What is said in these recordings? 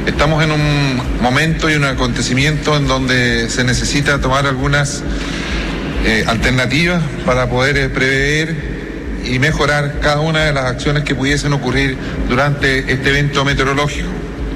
Estamos en un momento y un acontecimiento en donde se necesita tomar algunas alternativas para poder prever y mejorar cada una de las acciones que pudiesen ocurrir durante este evento meteorológico.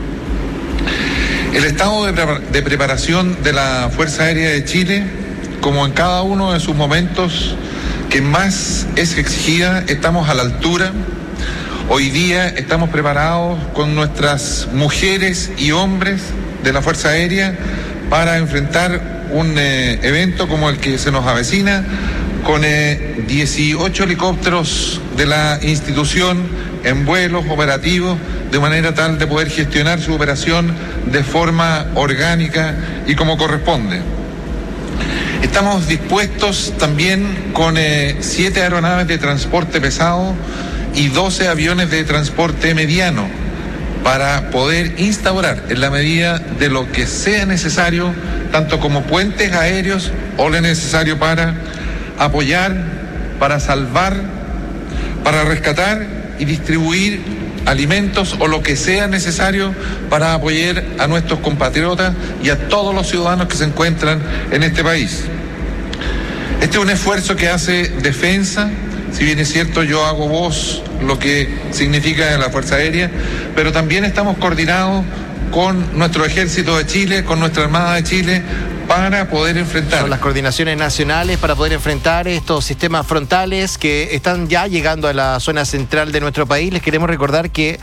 El estado de preparación de la Fuerza Aérea de Chile, como en cada uno de sus momentos que más es exigida, estamos a la altura. Hoy día estamos preparados con nuestras mujeres y hombres de la Fuerza Aérea para enfrentar un evento como el que se nos avecina, con 18 helicópteros de la institución en vuelos operativos, de manera tal de poder gestionar su operación de forma orgánica y como corresponde. Estamos dispuestos también con 7 aeronaves de transporte pesado y 12 aviones de transporte mediano para poder instaurar, en la medida de lo que sea necesario, tanto como puentes aéreos o lo necesario para apoyar, para salvar, para rescatar y distribuir alimentos o lo que sea necesario para apoyar a nuestros compatriotas y a todos los ciudadanos que se encuentran en este país. Este es un esfuerzo que hace defensa, si bien es cierto yo hago voz lo que significa la Fuerza Aérea, pero también estamos coordinados con nuestro Ejército de Chile, con nuestra Armada de Chile, para poder enfrentar. Son las coordinaciones nacionales para poder enfrentar estos sistemas frontales que están ya llegando a la zona central de nuestro país. Les queremos recordar que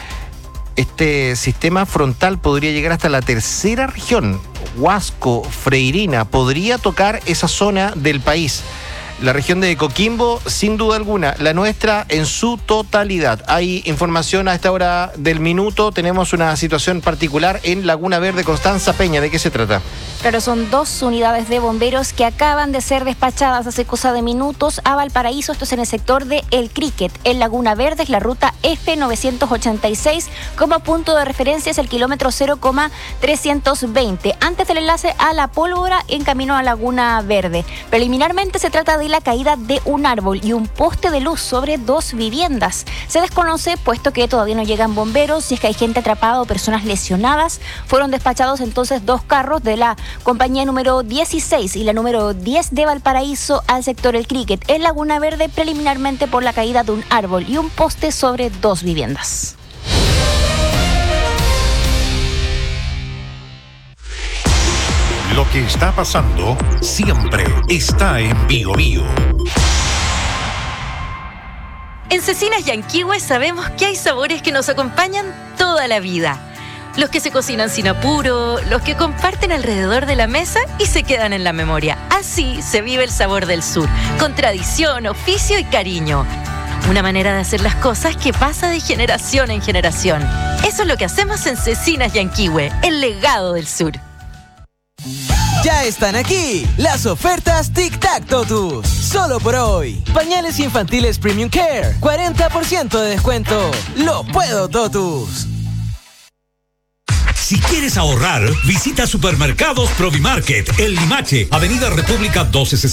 este sistema frontal podría llegar hasta la tercera región, Huasco, Freirina, podría tocar esa zona del país. La región de Coquimbo, sin duda alguna, la nuestra en su totalidad. Hay información a esta hora del minuto, tenemos una situación particular en Laguna Verde. Constanza Peña, ¿de qué se trata? Claro, son 2 unidades de bomberos que acaban de ser despachadas hace cosa de minutos a Valparaíso. Esto es en el sector de El Cricket. En Laguna Verde es la ruta F986. Como punto de referencia es el kilómetro 0,320. Antes del enlace a La Pólvora, en camino a Laguna Verde. Preliminarmente se trata de la caída de un árbol y un poste de luz sobre 2 viviendas. Se desconoce, puesto que todavía no llegan bomberos, si es que hay gente atrapada o personas lesionadas. Fueron despachados entonces 2 carros de la compañía número 16 y la número 10 de Valparaíso al sector El Cricket en Laguna Verde, preliminarmente por la caída de un árbol y un poste sobre 2 viviendas. Lo que está pasando siempre está en Bío Bío. En Cecinas Yanquihue sabemos que hay sabores que nos acompañan toda la vida. Los que se cocinan sin apuro, los que comparten alrededor de la mesa y se quedan en la memoria. Así se vive el sabor del sur, con tradición, oficio y cariño. Una manera de hacer las cosas que pasa de generación en generación. Eso es lo que hacemos en Cecinas Yanquihue, el legado del sur. Ya están aquí las ofertas Tic Tac Totus. Solo por hoy. Pañales infantiles Premium Care, 40% de descuento. Lo puedo, Totus. Si quieres ahorrar, visita Supermercados Provimarket, El Limache, Avenida República 1260.